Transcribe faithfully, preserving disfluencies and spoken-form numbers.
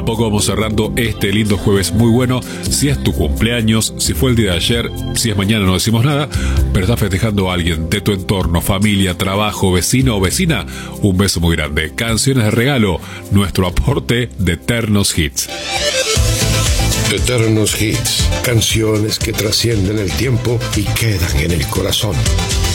poco vamos cerrando este lindo jueves muy bueno. Si es tu cumpleaños, si fue el día de ayer, si es mañana no decimos nada, pero estás festejando a alguien de tu entorno, familia, trabajo, vecino o vecina, un beso muy grande. Canciones de regalo, nuestro aporte de Eternos Hits. Eternos Hits, canciones que trascienden el tiempo y quedan en el corazón.